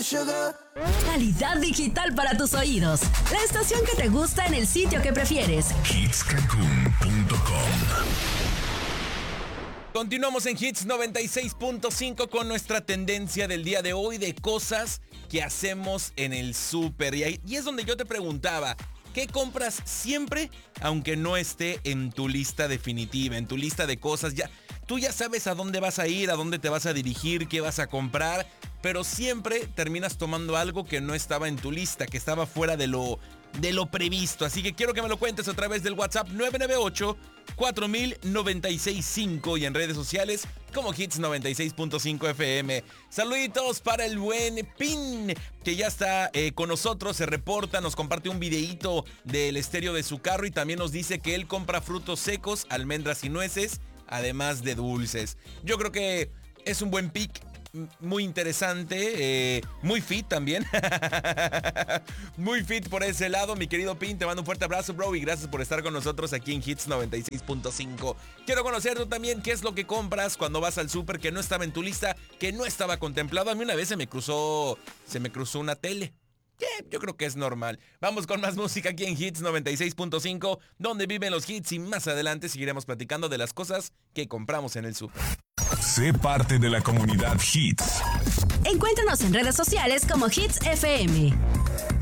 Calidad digital para tus oídos. La estación que te gusta en el sitio que prefieres. hitscancun.com. Continuamos en Hits 96.5 con nuestra tendencia del día de hoy de cosas que hacemos en el súper. Y es donde yo te preguntaba, ¿qué compras siempre aunque no esté en tu lista definitiva, en tu lista de cosas? Tú ya sabes a dónde vas a ir, a dónde te vas a dirigir, qué vas a comprar, pero siempre terminas tomando algo que no estaba en tu lista, que estaba fuera de lo previsto. Así que quiero que me lo cuentes a través del WhatsApp 998-4000-965 y en redes sociales como Hits 96.5 FM. Saluditos para el buen Pin, que ya está con nosotros, se reporta, nos comparte un videíto del estéreo de su carro y también nos dice que él compra frutos secos, almendras y nueces, además de dulces. Yo creo que es un buen pick. Muy interesante, muy fit también. Muy fit por ese lado, mi querido Pin. Te mando un fuerte abrazo, bro, y gracias por estar con nosotros aquí en Hits 96.5. Quiero conocer tú también qué es lo que compras cuando vas al súper que no estaba en tu lista, que no estaba contemplado. A mí una vez se me cruzó una tele. Yo creo que es normal. Vamos con más música aquí en Hits 96.5, donde viven los hits, y más adelante seguiremos platicando de las cosas que compramos en el súper. Sé parte de la comunidad Hits. Encuéntranos en redes sociales como Hits FM.